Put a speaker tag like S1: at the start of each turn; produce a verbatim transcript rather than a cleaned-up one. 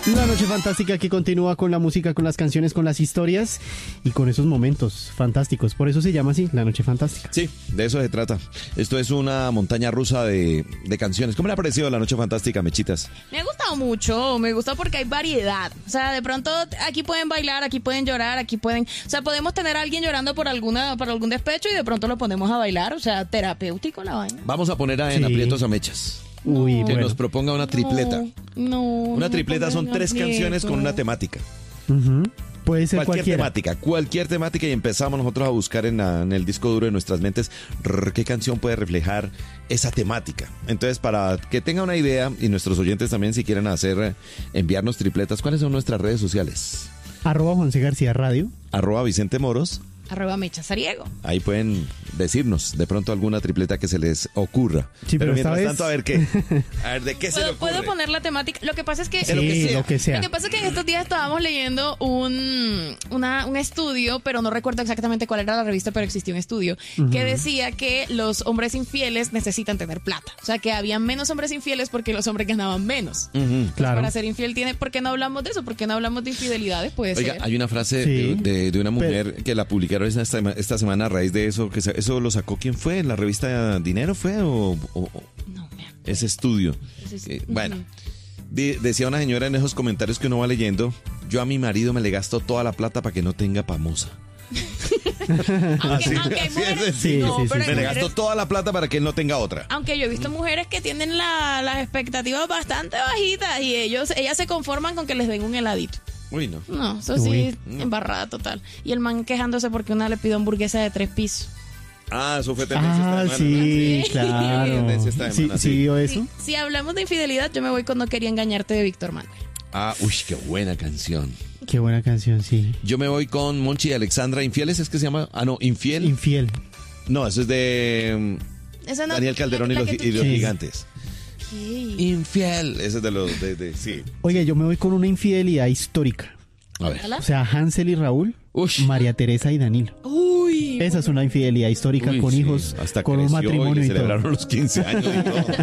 S1: La noche fantástica que continúa con la música, con las canciones, con las historias y con esos momentos fantásticos. Por eso se llama así, La Noche Fantástica.
S2: Sí, de eso se trata. Esto es una montaña rusa de, de canciones. ¿Cómo le ha parecido La Noche Fantástica, Mechitas?
S3: Me ha gustado mucho, me gusta porque hay variedad. O sea, de pronto aquí pueden bailar, aquí pueden llorar, aquí pueden... O sea, podemos tener a alguien llorando por alguna por algún despecho y de pronto lo ponemos a bailar. O sea, terapéutico la vaina.
S2: Vamos a poner a, en
S1: Sí.
S2: aprietos a Mechas.
S1: Uy,
S2: Que
S1: bueno.
S2: nos proponga una tripleta.
S3: No, no,
S2: Una
S3: no
S2: tripleta
S3: me
S2: son
S3: pongan
S2: tres
S3: aprieto.
S2: canciones con una temática.
S1: Ujú. Puede ser
S2: Cualquier
S1: cualquiera.
S2: temática, cualquier temática y empezamos nosotros a buscar en, la- en el disco duro de nuestras mentes rrr, qué canción puede reflejar esa temática. Entonces, para que tenga una idea y nuestros oyentes también si quieren hacer, eh, enviarnos tripletas, ¿cuáles son nuestras redes sociales?
S1: Arroba Juan C. García Radio.
S2: Arroba Vicente Moros.
S3: Arroba Mecha Sariego.
S2: Ahí pueden decirnos de pronto alguna tripleta que se les ocurra.
S1: Sí, pero esta
S2: mientras
S1: vez-
S2: tanto, a ver qué. A ver, ¿de qué se le
S3: ¿Puedo,
S2: ocurre?
S3: puedo poner la temática? Lo que pasa es que...
S1: Sí,
S2: lo que sea.
S1: lo que sea.
S3: Lo que pasa es que en estos días estábamos leyendo un, una- un estudio, pero no recuerdo exactamente cuál era la revista, pero existía un estudio que decía que los hombres infieles necesitan tener plata. O sea, que había menos hombres infieles porque los hombres ganaban menos.
S2: Ujú.
S1: Claro.
S3: Para ser infiel tiene... ¿Por qué no hablamos de eso? ¿Por qué no hablamos de infidelidades? Puede
S2: Oiga,
S3: ser.
S2: hay una frase
S1: Sí.
S2: de, de- de una mujer que la publicaron esta, esta semana a raíz de eso. Que se- ¿Eso lo sacó quién fue? ¿La revista Dinero fue o, o- o
S3: No, me acuerdo.
S2: ese estudio?
S3: Ese es-
S2: Eh, bueno, di- decía una señora en esos comentarios que uno va leyendo, yo a mi marido me le gasto toda la plata para que no tenga pamosa.
S3: Aunque, aunque hay mujeres...
S1: Sí,
S3: no,
S1: sí, sí,
S3: pero
S1: sí.
S3: hay
S2: Me le
S3: mujeres-
S2: gasto toda la plata para que él no tenga otra.
S3: Aunque yo he visto mujeres que tienen la- las expectativas bastante bajitas y ellos, ellas se conforman con que les den un heladito.
S2: Uy, no.
S3: No, eso sí,
S1: Uy.
S3: embarrada total. Y el man quejándose porque una le pidió hamburguesa de tres pisos.
S2: Ah, eso fue tendencia
S1: Ah,
S2: esta semana, ¿no?
S1: sí,
S3: Sí.
S1: claro.
S2: Tendencia esta
S1: Sí,
S2: semana,
S1: sí
S2: sí.
S1: vio eso.
S3: Sí, si hablamos de infidelidad, yo me voy con No quería engañarte de Víctor Manuel.
S2: Ah, uy, qué buena canción.
S1: Qué buena canción, sí.
S2: Yo me voy con Monchi y Alexandra. ¿Infieles es que se llama? Ah, no, Infiel.
S1: Infiel.
S2: No, eso es de
S3: Esa
S2: mm,
S3: no-
S2: Daniel Calderón y
S3: la-
S2: los,
S3: la que
S2: y
S3: tú
S2: los
S1: Sí.
S2: gigantes.
S3: quieres.
S2: Infiel. Ese es de los de, de- sí.
S1: Oye, yo me voy con una infidelidad histórica.
S2: A ver.
S1: O sea, Hansel y Raúl,
S2: Ush.
S1: María Teresa y Danilo.
S3: Uy.
S1: Esa es una infidelidad histórica
S2: Uy,
S1: con
S2: sí,
S1: hijos,
S2: hasta
S1: con un
S2: creció y
S1: matrimonio
S2: le
S1: y todo.
S2: celebraron los quince años y todo.